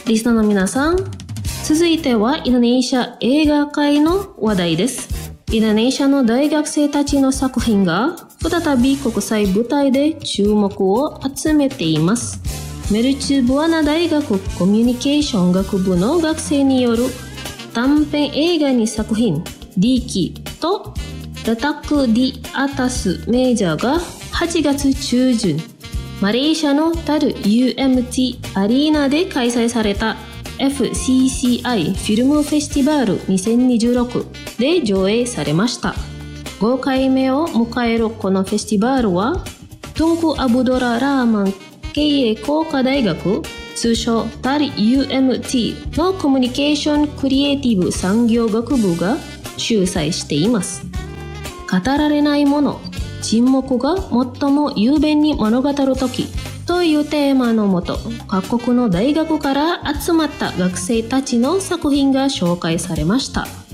リスナーの皆さん、続いてはインドネシア映画界の話題です。インドネシアの大学生たちの作品が再び国際舞台で注目を集めています。メルチュブアナ大学コミュニケーション学部の学生による短編映画に作品ディーキとラタク・ディ・アタス・メジャーが8月中旬、マレーシアのタル UMT アリーナで開催された FCCI フィルムフェスティバル2026で上映されました。5回目を迎えるこのフェスティバルは、トンク・アブドラ・ラーマン経営工科大学通称タル UMT のコミュニケーションクリエイティブ産業学部が主催しています。語られないもの、沈黙が最も雄弁に物語るときというテーマのもと、各国の大学から集まった学生たちの作品が紹介されました。